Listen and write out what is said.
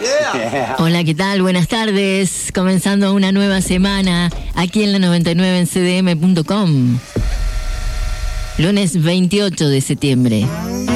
Hola, ¿qué tal? Buenas tardes. Comenzando una nueva semana aquí en la 99 en cdm.com. Lunes 28 de septiembre.